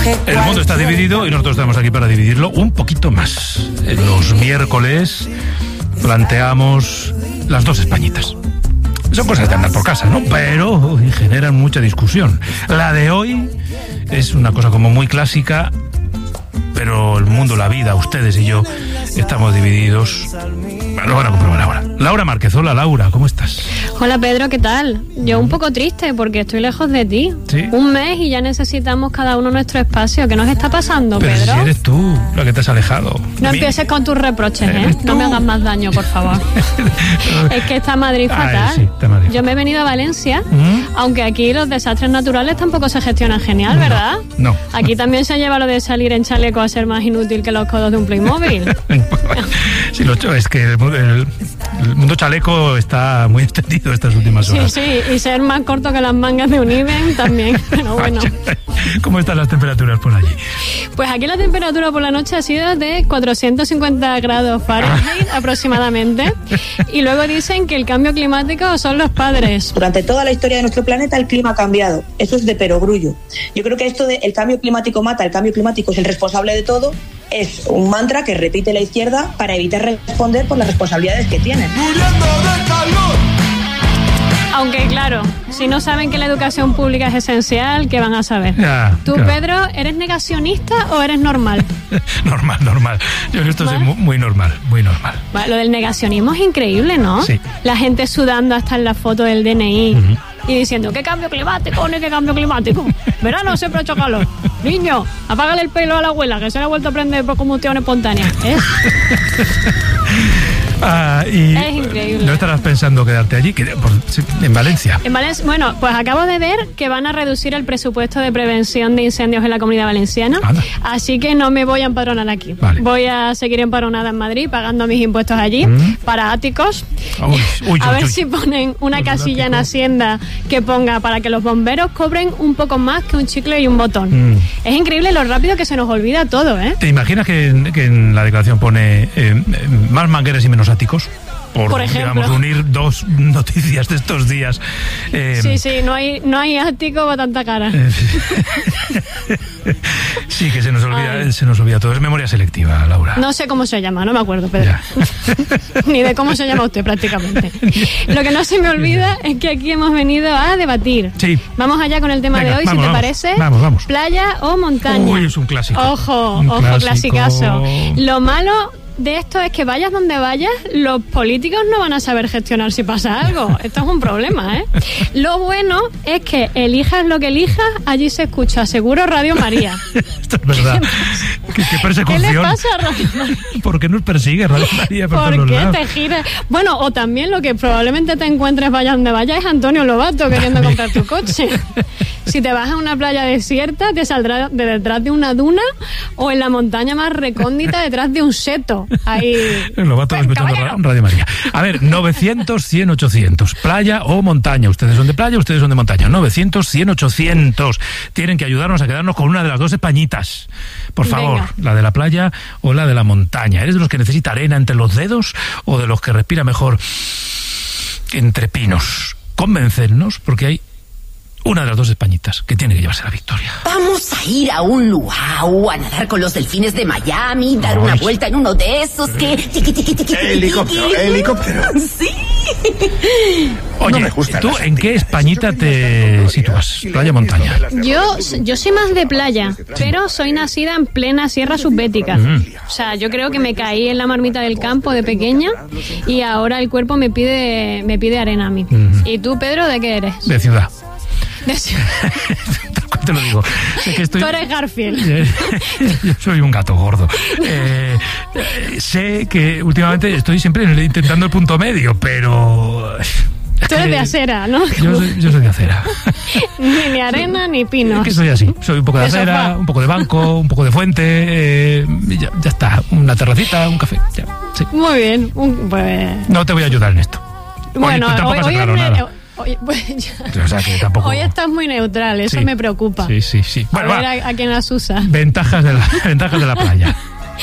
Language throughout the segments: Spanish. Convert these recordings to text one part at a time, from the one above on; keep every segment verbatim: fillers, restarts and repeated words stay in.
El mundo está dividido y nosotros estamos aquí para dividirlo un poquito más. En los miércoles planteamos las dos Españitas. Son cosas de andar por casa, ¿no? Pero generan mucha discusión. La de hoy es una cosa como muy clásica, pero el mundo, la vida, ustedes y yo estamos divididos. Lo van a comprobar ahora. Laura Márquez, hola Laura, ¿cómo estás? Hola Pedro, ¿qué tal? Yo un poco triste porque estoy lejos de ti. ¿Sí? Un mes y ya necesitamos cada uno nuestro espacio. ¿Qué nos está pasando, Pero Pedro? si eres tú la que te has alejado. No Mi... empieces con tus reproches, ¿eh? ¿Eres No tú? me hagas más daño, por favor. Es que está Madrid Ay, fatal. sí, está Madrid. Yo me he venido a Valencia, ¿Mm? aunque aquí los desastres naturales tampoco se gestionan genial, ¿verdad? No, no. Aquí también se lleva lo de salir en chaleco a ser más inútil que los codos de un Playmobil. Sí, lo hecho es que el, el, el mundo chaleco está muy extendido estas últimas horas. Sí, sí, y ser más corto que las mangas de un Iben también, pero bueno. ¿Cómo están las temperaturas por allí? Pues aquí la temperatura por la noche ha sido de cuatrocientos cincuenta grados Fahrenheit aproximadamente, y luego dicen que el cambio climático son los padres. Durante toda la historia de nuestro planeta el clima ha cambiado, eso es de perogrullo. Yo creo que esto de el cambio climático mata, el cambio climático es el responsable de todo, es un mantra que repite la izquierda para evitar responder por las responsabilidades que tienen. Aunque claro, si no saben que la educación pública es esencial, ¿qué van a saber? Ya, ¿Tú, claro. Pedro, eres negacionista o eres normal? Normal, normal. Yo en esto soy ¿Vale? muy, muy normal, muy normal. Bueno, lo del negacionismo es increíble, ¿no? Sí. La gente sudando hasta en la foto del D N I. Uh-huh. Y diciendo, ¿qué cambio climático? ¿Ni qué cambio climático? Verano siempre ha hecho calor. Niño, apágale el pelo a la abuela, que se le ha vuelto a prender por combustión espontánea. ¿Eh? Ah, y Es increíble. ¿No estarás pensando quedarte allí? Que, por, en Valencia. En Valencia, bueno, pues acabo de ver que van a reducir el presupuesto de prevención de incendios en la Comunidad Valenciana. Anda. Así que no me voy a empadronar aquí. Vale. Voy a seguir empadronada en Madrid, pagando mis impuestos allí, Mm. para áticos. Uy, uy, A uy, ver uy. si ponen una Los casilla en áticos. Hacienda que ponga para que los bomberos cobren un poco más que un chicle y un botón. Mm. Es increíble lo rápido que se nos olvida todo, ¿eh? ¿Te imaginas que, en- que en la declaración pone eh, eh, más mangueras y menos áticos? Por, Por ejemplo. digamos, unir dos noticias de estos días. Eh, Sí, sí, no hay, no hay ático para tanta cara. eh, sí, que se nos olvida, Ay. se nos olvida todo. Es memoria selectiva, Laura. No sé cómo se llama, no me acuerdo, Pedro. Ya. Ni de cómo se llama usted prácticamente. Lo que no se me olvida es que aquí hemos venido a debatir. Sí. Vamos allá con el tema Venga, de hoy, vamos, si te vamos. parece. Vamos, vamos. Playa o montaña. Uy, es un clásico. Ojo, Un ojo, clásico. clasicazo. Lo malo de esto es que vayas donde vayas, los políticos no van a saber gestionar si pasa algo. Esto es un problema, ¿eh? Lo bueno es que elijas lo que elijas, allí se escucha seguro Radio María. Esto es verdad. ¿Qué, qué persecución? ¿Qué le pasa a Radio María? ¿Por qué nos persigue Radio María por ¿Por todos qué lados? te giras? Bueno, o también lo que probablemente te encuentres vaya donde vaya es Antonio Lobato queriendo comprar tu coche. Si te vas a una playa desierta, te saldrá de detrás de una duna o en la montaña más recóndita detrás de un seto. Ahí. Lo va todo escuchando Caballero. Radio María. A ver, novecientos, cien, ochocientos. Playa o montaña. Ustedes son de playa, ustedes son de montaña. novecientos, cien, ochocientos. Tienen que ayudarnos a quedarnos con una de las dos Españitas. Por favor, Venga. la de la playa o la de la montaña. ¿Eres de los que necesita arena entre los dedos o de los que respira mejor entre pinos? Convencernos, porque hay una de las dos Españitas que tiene que llevarse la victoria. Vamos a ir a un luau, a nadar con los delfines de Miami, dar Ay. una vuelta en uno de esos que... tiqui, tiqui, tiqui, tiqui, Helicóptero, tiqui. helicóptero. Sí. Oye, No me gustan ¿tú las en qué Españita te sitúas? ¿Playa o montaña? Yo, yo soy más de playa, pero soy nacida en plena sierra subbética. O sea, yo creo que me caí en la marmita del campo de pequeña y ahora el cuerpo me pide, me pide arena a mí. ¿Y tú, Pedro, de qué eres? De ciudad. De ciudad. Tal cual te lo digo. Sé que estoy... Tú eres Garfield. Eh, Yo soy un gato gordo. Eh, eh, sé que últimamente estoy siempre intentando el punto medio, pero... Tú eres de acera, ¿no? Yo soy, yo soy de acera. Ni, ni arena ni Es pinos. que soy así. Soy un poco de, De acera, sofá. un poco de banco, un poco de fuente. Eh, y ya, ya está. Una terracita, un café. Ya, sí. Muy bien. un- pues, No te voy a ayudar en esto. Hoy bueno, tú tampoco hoy, has hoy, aclarado es ne- nada. hoy- pues ya. O sea que tampoco... Hoy estás muy neutral, eso Sí. me preocupa. Sí, sí, sí. Bueno, a ver va. a, a quién las usa. Ventajas de la, ventajas de la playa.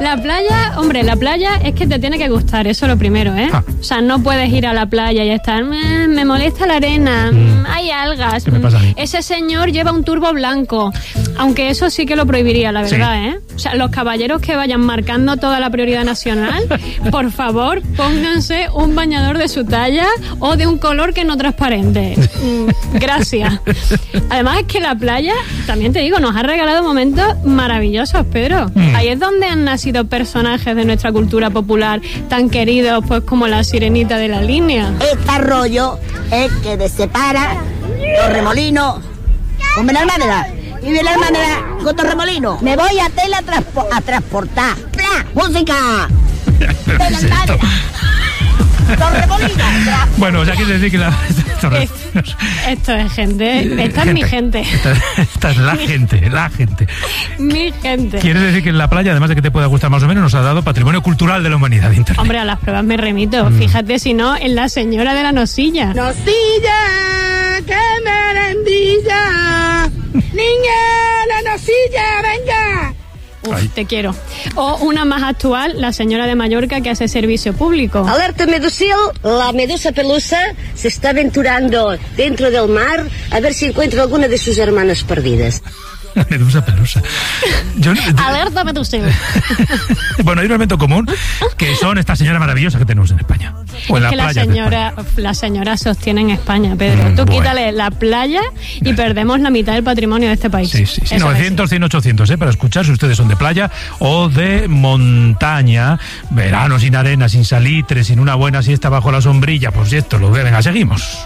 La playa, hombre, la playa es que te tiene que gustar, eso es lo primero, ¿eh? Ah. O sea, no puedes ir a la playa y estar, me, me molesta la arena, mm. hay algas. ¿Qué me pasa a mí? Ese señor lleva un turbo blanco, aunque eso sí que lo prohibiría, la verdad, Sí. ¿eh? O sea, los caballeros que vayan marcando toda la prioridad nacional, por favor, pónganse un bañador de su talla o de un color que no transparente. Mm, gracias. Además es que la playa, también te digo, nos ha regalado momentos maravillosos, Pedro. Mm. Ahí es donde han nacido personajes de nuestra cultura popular tan queridos, pues como la Sirenita de la Línea. Este arroyo es que te separa Torremolinos con Benalmádena y Benalmádena con Torremolinos. Me voy a tela transpo- a transportar. ¡Pla! ¡Música! Benalmádena. Torremolinos. Bueno, o sea, quiere decir que la... Es- Esto es gente, esta es mi gente, Esta, esta es la gente, la gente. mi gente. Quiere decir que en la playa, además de que te pueda gustar más o menos, nos ha dado patrimonio cultural de la humanidad de Internet. Hombre, a las pruebas me remito. Mm. Fíjate si no, en la señora de la Nosilla. Nosilla, que merendilla. Niña, la nosilla, venga. Uf, Ay. te quiero. O una más actual, la señora de Mallorca que hace servicio público. Alerta medusil, la medusa pelusa se está aventurando dentro del mar a ver si encuentra alguna de sus hermanas perdidas. Medusa pelusa. Yo, Alerta medusil. bueno, hay un elemento común que son estas señoras maravillosas que tenemos en España. O en Es que la la playa. señora, la señora sostiene en España, Pedro. Mm, Tú bueno. quítale la playa y perdemos la mitad del patrimonio de este país. Sí, sí, sí. Eso novecientos, cien, ochocientos, ¿eh? Para escuchar si ustedes son de playa o de montaña, verano sin arena, sin salitre, sin una buena siesta bajo la sombrilla. Pues esto lo ve. Venga, seguimos.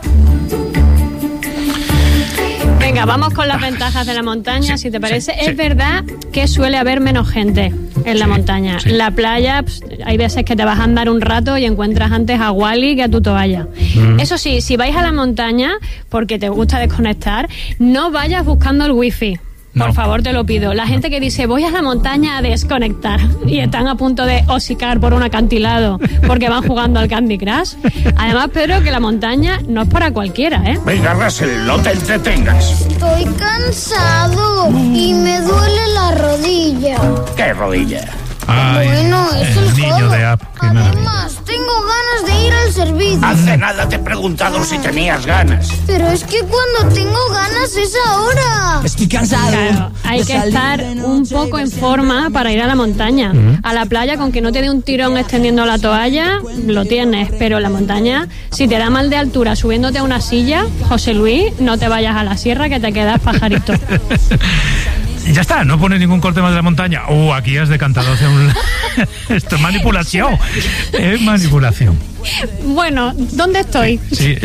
Venga, vamos con las ventajas de la montaña, Sí, si te parece. sí, sí. Es verdad que suele haber menos gente en la Sí, montaña. sí. La playa, pues, hay veces que te vas a andar un rato y encuentras antes a Wally que a tu toalla. Mm. Eso sí, si vais a la montaña porque te gusta desconectar, no vayas buscando el wifi. Por No. favor, te lo pido. La gente que dice, voy a la montaña a desconectar y están a punto de hocicar por un acantilado porque van jugando al Candy Crush. Además, Pedro, que la montaña no es para cualquiera, ¿eh? Venga, Russell, no te entretengas. Estoy cansado y me duele la rodilla. ¿Qué rodilla? Ay, Bueno, es el niño codo. de app. Qué maravilla. Además, tengo ganas de ir al servicio. Hace nada te he preguntado si tenías ganas. Pero es que cuando tengo ganas es ahora. Estoy cansado. Claro, hay que estar un poco en forma para ir a la montaña. A la playa, con que no te dé un tirón extendiendo la toalla, lo tienes. Pero en la montaña, si te da mal de altura subiéndote a una silla, José Luis, no te vayas a la sierra que te quedas pajarito. Y ya está, no pones ningún corte más de la montaña. Uh, aquí has decantado hacia un... Esto es manipulación. Es manipulación. Bueno, ¿dónde estoy? Sí.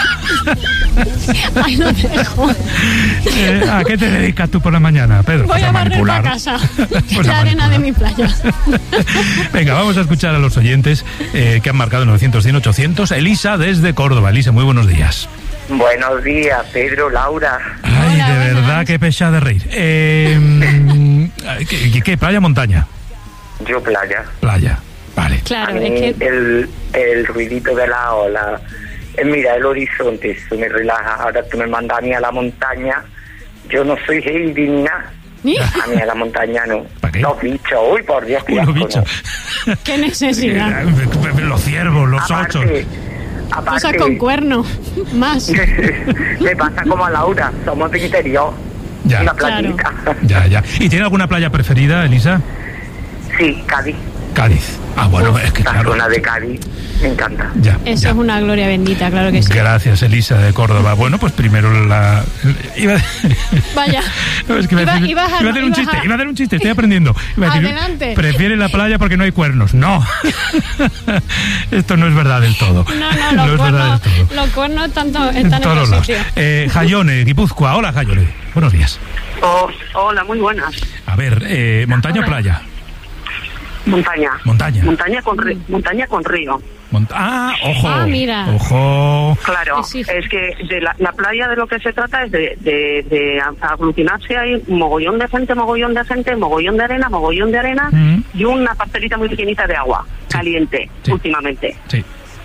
Ahí lo dejo. Eh, ¿A qué te dedicas tú por la mañana, Pedro? Voy Pues a barrer manipular. para casa. Pues a La arena de manipular. mi playa. Venga, vamos a escuchar a los oyentes eh, que han marcado novecientos, cien, ochocientos. Elisa desde Córdoba. Elisa, muy buenos días. Buenos días, Pedro, Laura. Ay, Hola, de buenas. verdad, qué pesada de reír. Eh, ¿qué, qué, qué, playa o montaña? Yo playa. Playa, vale. A Claro, mí es que... el, el ruidito de la ola, eh, mira el horizonte, eso me relaja. Ahora tú me mandas a mí a la montaña, yo no soy Heidi ni nada. A mí a la montaña no. ¿Para qué? Los bichos, uy, por Dios, qué Uy, los asco, bichos. no. Qué necesidad. Los ciervos, los osos. Aparte, Cosas aparte, con cuerno. Más. me pasa como a Laura, somos de interior. Ya. Una Claro. playita. Ya, ya. ¿Y tiene alguna playa preferida, Elisa? Sí, Cádiz. Cádiz. Ah, bueno, es que La claro. zona de Cádiz me encanta. Ya, Eso ya. es una gloria bendita, claro que sí. Gracias, Elisa de Córdoba. Bueno, pues primero la... Iba... Vaya. No, es que iba, a Iba- decir, ibas a- iba a hacer un ibas chiste, a- iba a hacer un chiste, estoy aprendiendo. Iba a decir, Adelante. prefiere la playa porque no hay cuernos. No. Esto no es verdad del todo. No, no, los, es verdad cuernos, del todo. los cuernos tanto, En están en todos otro lados. sitio. Eh, Jayone, Guipúzcoa. Hola, Jayone. Buenos días. Oh, hola, muy buenas. A ver, eh, ¿montaña o playa? Montaña. Montaña. Montaña con, ri- montaña con río. Mont- ah, ojo. Ah, mira. Ojo. Claro, Sí, sí. es que de la, la playa de lo que se trata es de, de, de aglutinarse ahí mogollón de gente, mogollón de gente, mogollón de arena, mogollón de arena Mm. y una parcelita muy pequeñita de agua, caliente, Sí. últimamente. Sí, sí.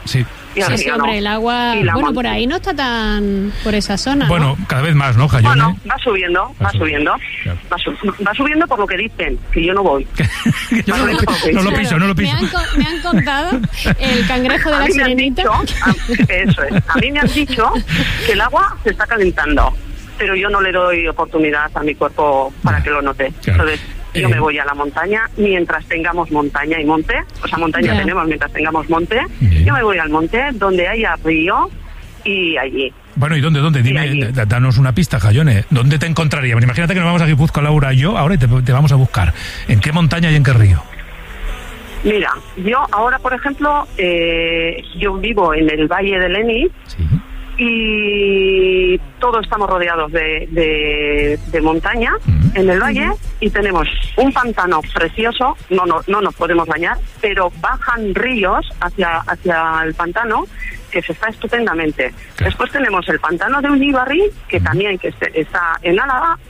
Y sí, sí, hombre, no. el agua... Bueno, montaña. Por ahí no está tan... por esa zona, Bueno, ¿no? cada vez más, ¿no, Jayone? Bueno, va subiendo, va, va subiendo. Claro. Va, su va subiendo por lo que dicen, que yo no voy. yo no, lo, no lo piso, no lo piso. Me han, me han contado el cangrejo de a la mí me sirenita. Han dicho, a, eso es. A mí me han dicho que el agua se está calentando, pero yo no le doy oportunidad a mi cuerpo para que lo note. Claro. Entonces, yo eh. me voy a la montaña mientras tengamos montaña y monte. O sea, montaña yeah. tenemos mientras tengamos monte. Yeah. Yo me voy al monte donde haya río y allí. Bueno, ¿y dónde, dónde? Dime, danos una pista, Jayone. ¿Dónde te encontraríamos? Imagínate que nos vamos a Guipúzcoa, Laura y yo, ahora y te, te vamos a buscar. ¿En qué montaña y en qué río? Mira, yo ahora, por ejemplo, eh, yo vivo en el Valle de Leni. Sí. Y todos estamos rodeados de, de, de montaña uh-huh. en el valle y tenemos un pantano precioso, no, no, no nos podemos bañar, pero bajan ríos hacia, hacia el pantano que se está estupendamente. Claro. Después tenemos el pantano de Ullíbarri, que uh-huh. también que está en Álava,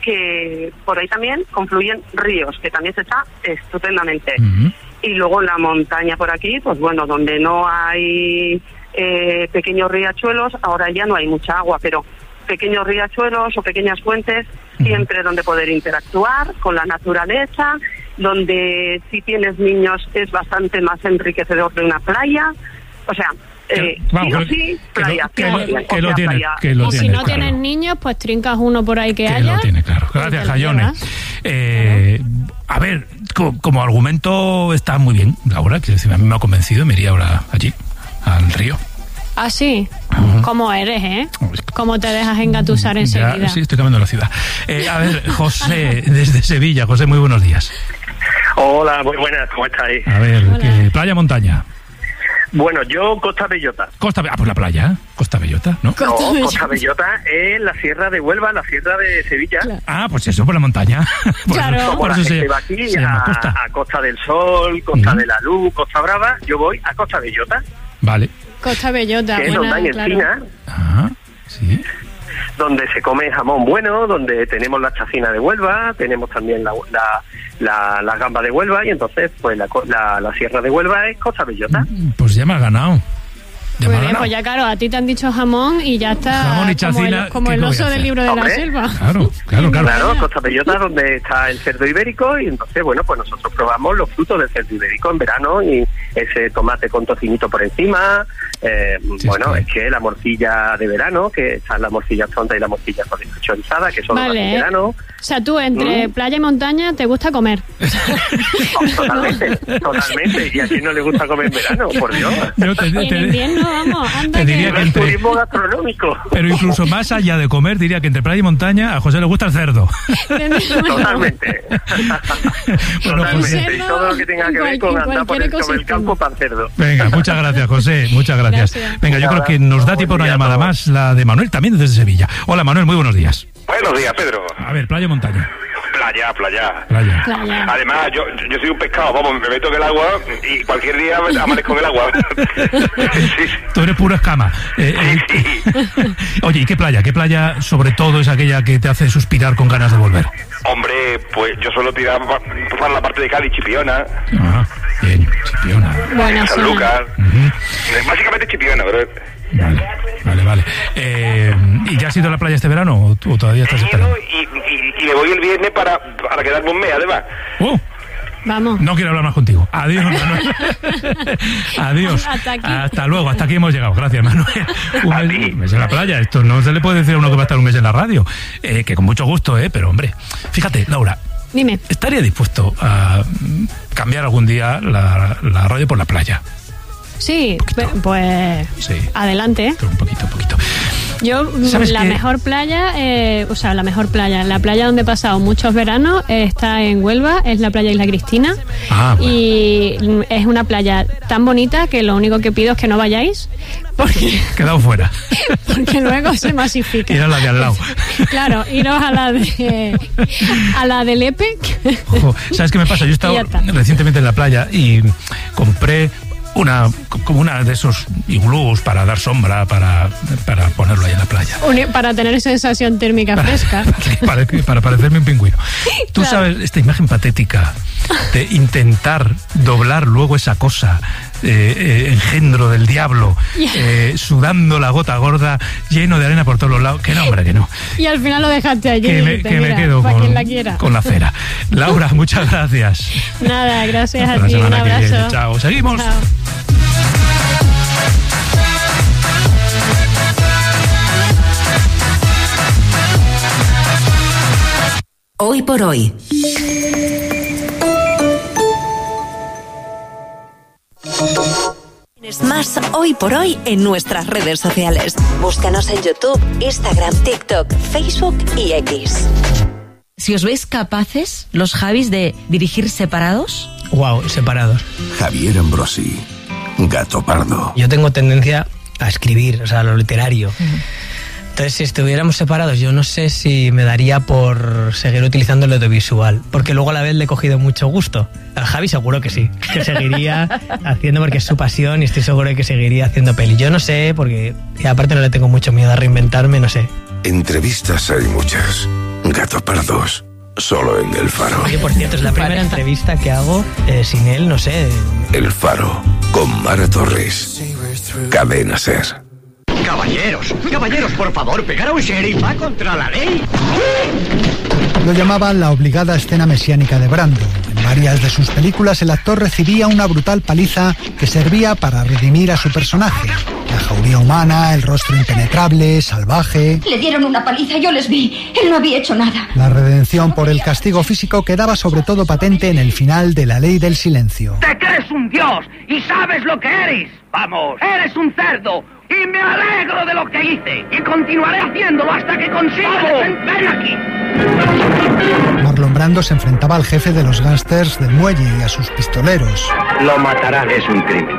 que por ahí también confluyen ríos, que también se está estupendamente. Uh-huh. Y luego en la montaña por aquí, pues bueno, donde no hay... Eh, pequeños riachuelos, ahora ya no hay mucha agua, pero pequeños riachuelos o pequeñas fuentes, siempre donde poder interactuar con la naturaleza, donde si tienes niños es bastante más enriquecedor de una playa, o sea, eh, vamos, sí o sí, playa. Que lo, que lo, que lo tiene, playa. Que lo y tiene, si no claro. tienes niños, pues trincas uno por ahí que, que haya. Lo tiene, claro. Gracias, Jayone. Eh, claro. A ver, co como argumento está muy bien, Laura, que a mí me ha convencido, me iría ahora allí. Al río. Ah, sí. Uh-huh. ¿Cómo eres, eh? ¿Cómo te dejas engatusar enseguida? Ya, sí, estoy cambiando la ciudad. Eh, a ver, José, desde Sevilla. José, muy buenos días. Hola, muy buenas, ¿cómo estáis? A ver, eh, playa, montaña. Bueno, yo Costa Bellota. Costa Ah, pues la playa, Costa Bellota, ¿no? Costa no, Bellota. Costa Bellota es la Sierra de Huelva, la Sierra de Sevilla. Claro. Ah, pues eso, por la montaña. por claro. Eso, Como por la eso gente se, va aquí se a, Costa. a Costa del Sol, Costa uh-huh. de la Luz, Costa Brava, yo voy a Costa Bellota. Vale. Costa Bellota, que es buena, donde hay claro. encina, Ajá, sí. donde se come jamón bueno, donde tenemos la chacina de Huelva, tenemos también la, la, la, la gamba de Huelva, y entonces pues la, la, la Sierra de Huelva es Costa Bellota. Pues ya me ha ganado. Ya Muy bien, pues ya claro, a ti te han dicho jamón y ya está jamón y chacina, como el, como el oso del libro de Hombre, la selva. Claro, claro, claro. Claro, Costa Bellota donde está el cerdo ibérico, y entonces, bueno, pues nosotros probamos los frutos del cerdo ibérico en verano, y ese tomate con tocinito por encima, eh, sí, bueno, es que... es que la morcilla de verano, que está la morcilla tonta y la morcilla chorizada, que son vale. los de verano. O sea, tú entre ¿Mm? playa y montaña te gusta comer. Oh, totalmente, totalmente. ¿Y a quién no le gusta comer en verano? Por Dios. No, te, te, y en invierno, vamos, anda te diría que... que entre... turismo gastronómico. Pero incluso más allá de comer, diría que entre playa y montaña a José le gusta el cerdo. Totalmente. Bueno, totalmente. Pues, y todo lo que tenga que ver con andar por el, por el campo para el cerdo. Venga, muchas gracias, José. Muchas gracias. gracias. Venga, yo creo que nos da tiempo una llamada más, la de Manuel, también desde Sevilla. Hola, Manuel, muy buenos días. Buenos días, Pedro. A ver, playa o montaña. Playa, playa. Playa. playa. Además, yo, yo soy un pescado, vamos, me meto en el agua y cualquier día amanezco en el agua. sí. Tú eres pura escama. Eh, sí, eh, sí. Oye, ¿y qué playa? ¿Qué playa, sobre todo, es aquella que te hace suspirar con ganas de volver? Hombre, pues yo suelo tirar para la parte de Cádiz, Chipiona. Ah, bien, Chipiona. Buena San Lucas. Uh-huh. Básicamente Chipiona, pero... Vale, vale, vale. Eh, ¿Y ya has ido a la playa este verano o, o todavía estás esperando? Y, y, y me voy el viernes para, para quedarme un mes, además. ¡Oh! Vamos. No quiero hablar más contigo. Adiós, Manuel. Adiós. Hasta aquí. Hasta luego. Hasta aquí hemos llegado. Gracias, Manuel. Un mes, un mes en la playa. Esto no se le puede decir a uno que va a estar un mes en la radio. Eh, que con mucho gusto, ¿eh? Pero, hombre, fíjate, Laura. Dime. ¿Estaría dispuesto a cambiar algún día la, la radio por la playa? Sí, pues sí. Adelante. Pero un poquito, un poquito. Yo, la que... mejor playa, eh, o sea, la mejor playa, la playa donde he pasado muchos veranos eh, está en Huelva, es la playa Isla Cristina. Ah, bueno. Y es una playa tan bonita que lo único que pido es que no vayáis. Porque... Quedado fuera. Porque luego se masifica. Ir a la de al lado. Claro, iros a la de a la del E P E C. Ojo, ¿sabes qué me pasa? Yo he estado recientemente en la playa y compré una como una de esos iglús para dar sombra, para, para ponerlo ahí en la playa. Para tener sensación térmica para, fresca. Para, para, para parecerme un pingüino. Tú claro. sabes, esta imagen patética de intentar doblar luego esa cosa eh, eh, engendro del diablo, eh, sudando la gota gorda, lleno de arena por todos los lados. Que no, hombre, que no. Y al final lo dejaste allí. Que me, te que mira, me quedo para con, quien la quiera. con la cera. Laura, muchas gracias. Nada, gracias Hasta a ti. la Un semana que abrazo. viene. Chao. Seguimos. Chao. Hoy por hoy. Tienes más Hoy por Hoy en nuestras redes sociales. Búscanos en YouTube, Instagram, TikTok, Facebook y X. Si os veis capaces, los Javis, de dirigir separados. Wow, separados. Javier Ambrosi, Gato Pardo. Yo tengo tendencia a escribir, o sea, a lo literario. Uh-huh. Entonces, si estuviéramos separados, yo no sé si me daría por seguir utilizando el audiovisual, porque luego a la vez le he cogido mucho gusto. Al Javi seguro que sí, que seguiría haciendo porque es su pasión y estoy seguro de que seguiría haciendo peli. Yo no sé, porque y aparte no le tengo mucho miedo a reinventarme, no sé. Entrevistas hay muchas. Gato Pardos, solo en El Faro. Oye, por cierto, es la primera entrevista que hago eh, sin él, no sé. El Faro, con Mara Torres. Cadena Ser. Caballeros, caballeros, por favor, pegar a un sheriff va contra la ley. Lo llamaban la obligada escena mesiánica de Brando. En varias de sus películas el actor recibía una brutal paliza que servía para redimir a su personaje. La jauría humana, el rostro impenetrable, salvaje. Le dieron una paliza, yo les vi. Él no había hecho nada. La redención por el castigo físico quedaba sobre todo patente en el final de La Ley del Silencio. Te crees un dios y sabes lo que eres. Vamos, eres un cerdo. Y me alegro de lo que hice. Y continuaré haciéndolo hasta que consiga defenderme aquí. Marlon Brando se enfrentaba al jefe de los gángsters del muelle y a sus pistoleros. Lo matarán, es un crimen.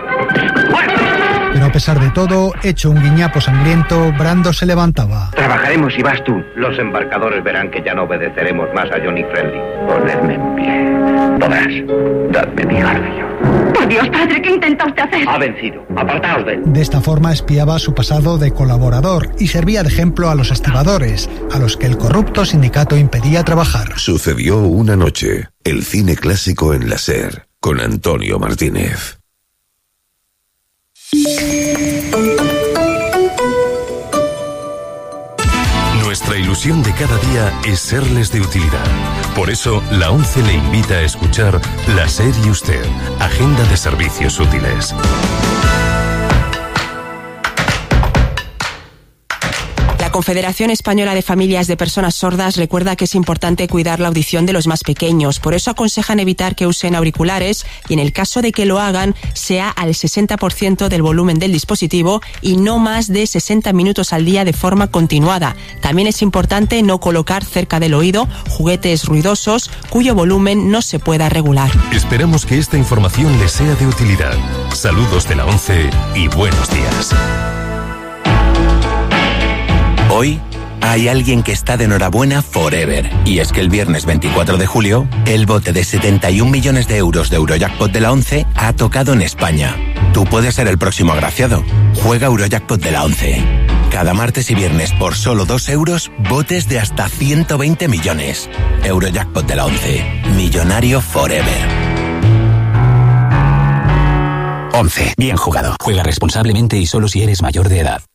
Pero a pesar de todo, hecho un guiñapo sangriento, Brando se levantaba. Trabajaremos y vas tú. Los embarcadores verán que ya no obedeceremos más a Johnny Friendly. Ponedme en pie. Podrás. Dadme mi garfio. Por Dios, padre, ¿qué intenta usted hacer? Ha vencido. Apartaos de él. De esta forma espiaba su pasado de colaborador y servía de ejemplo a los estibadores, a los que el corrupto sindicato impedía trabajar. Sucedió una noche. El cine clásico en la SER, con Antonio Martínez. Nuestra ilusión de cada día es serles de utilidad. Por eso, la ONCE le invita a escuchar La SER y Usted, Agenda de Servicios Útiles. La Confederación Española de Familias de Personas Sordas recuerda que es importante cuidar la audición de los más pequeños. Por eso aconsejan evitar que usen auriculares y en el caso de que lo hagan, sea al sesenta por ciento del volumen del dispositivo y no más de sesenta minutos al día de forma continuada. También es importante no colocar cerca del oído juguetes ruidosos cuyo volumen no se pueda regular. Esperamos que esta información les sea de utilidad. Saludos de la ONCE y buenos días. Hoy hay alguien que está de enhorabuena forever. Y es que el viernes veinticuatro de julio, el bote de setenta y un millones de euros de Eurojackpot de la ONCE ha tocado en España. Tú puedes ser el próximo agraciado. Juega Eurojackpot de la ONCE. Cada martes y viernes por solo dos euros, botes de hasta ciento veinte millones. Eurojackpot de la ONCE. Millonario forever. ONCE. Bien jugado. Juega responsablemente y solo si eres mayor de edad.